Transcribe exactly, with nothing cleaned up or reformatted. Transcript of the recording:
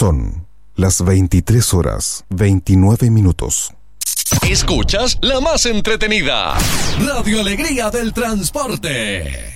Son las veintitrés horas, veintinueve minutos. Escuchas la más entretenida, Radio Alegría del Transporte.